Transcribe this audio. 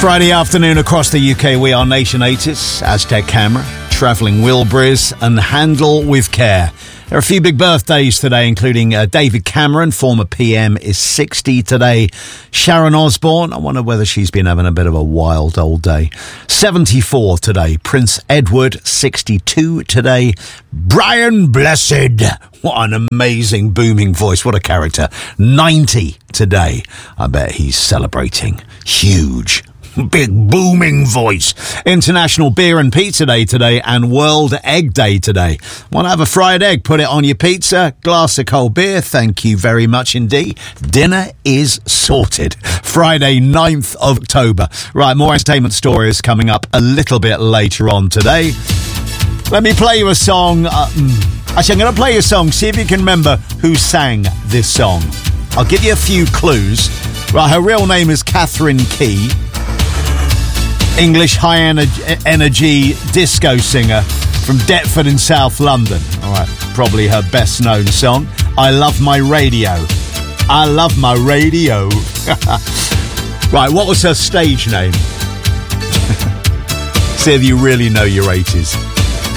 Friday afternoon across the UK, we are Nation 80s, Aztec Camera, Travelling Wilburys and Handle with Care. There are a few big birthdays today, including David Cameron, former PM, is 60 today. Sharon Osbourne, I wonder whether she's been having a bit of a wild old day. 74 today. Prince Edward, 62 today. Brian Blessed, what an amazing booming voice, what a character. 90 today. I bet he's celebrating. Huge. Big booming voice. International Beer and Pizza Day today and World Egg Day today. Want to have a fried egg? Put it on your pizza. Glass of cold beer. Thank you very much indeed. Dinner is sorted. Friday, 9th of October. Right, more entertainment stories coming up a little bit later on today. Let me play you a song. Actually, I'm going to play you a song. See if you can remember who sang this song. I'll give you a few clues. Right, her real name is Catherine Key. English high-energy disco singer from Deptford in South London. All right, probably her best-known song, I Love My Radio. I love my radio. Right, what was her stage name? See if you really know your 80s.